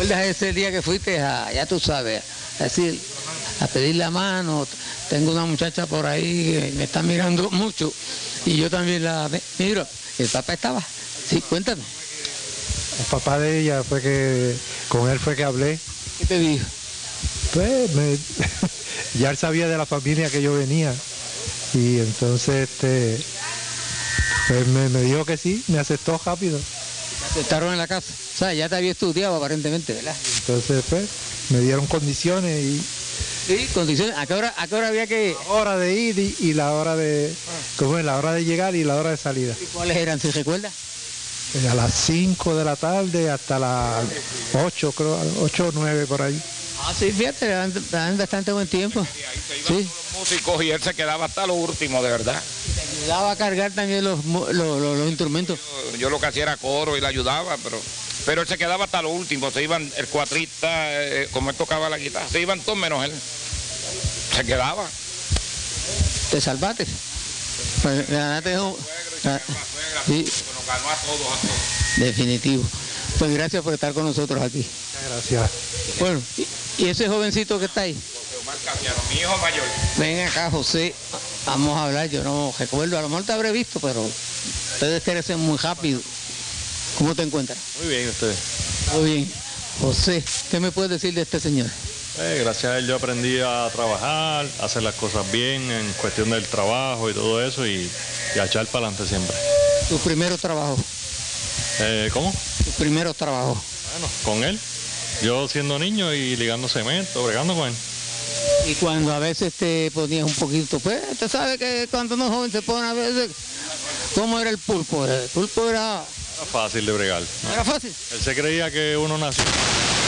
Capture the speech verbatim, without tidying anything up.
¿Recuerdas ese día que fuiste a, ya tú sabes, a decir, a pedir la mano? Tengo una muchacha por ahí que me está mirando mucho y yo también la miro. ¿El papá estaba? Sí, cuéntame. El papá de ella fue que, con él fue que hablé. ¿Qué te dijo? Pues me, ya él sabía de la familia que yo venía y entonces este, pues me, me dijo que sí, me aceptó rápido. ¿Te aceptaron en la casa? O sea, ya te había estudiado aparentemente, ¿verdad? Entonces pues me dieron condiciones y... Sí, condiciones. ¿A qué hora, a qué hora había que ir? La hora de ir y, y la hora de... ¿Cómo es? La hora de llegar y la hora de salida. ¿Y cuáles eran, si recuerdas? A las cinco de la tarde hasta las ocho, creo, ocho o nueve por ahí. Ah, sí, fíjate, dan, dan bastante buen tiempo. Sí. Los músicos y él se quedaba hasta lo último, de verdad. ¿Te ayudaba a cargar también los, los, los, los instrumentos? Yo, yo lo que hacía era coro y le ayudaba, pero pero él se quedaba hasta lo último. Se iban, el cuatrista, eh, como él tocaba la guitarra, se iban todos menos él. Se quedaba. ¿Te salvaste? Pues ganaste un... Sí. Nos ganó a todos, a todos. Definitivo. Pues gracias por estar con nosotros aquí. Gracias. Bueno, ¿y ese jovencito que está ahí? José Omar Casiano, mi hijo mayor. Ven acá, José. Vamos a hablar. Yo no recuerdo, a lo mejor te habré visto, pero ustedes crecen muy rápido. ¿Cómo te encuentras? Muy bien, usted. Muy bien. José, ¿qué me puedes decir de este señor? Eh, gracias a él yo aprendí a trabajar, a hacer las cosas bien en cuestión del trabajo y todo eso y, y a echar para adelante siempre. ¿Tu primero trabajo? Eh, ¿Cómo? ¿Tu primero trabajo? Bueno, con él. Yo siendo niño y ligando cemento, bregando con él. Y cuando a veces te ponías un poquito, pues, usted sabe que cuando uno es joven se pone a veces, ¿cómo era el pulpo? El pulpo era... Era fácil de bregar. ¿No era fácil? Él se creía que uno nació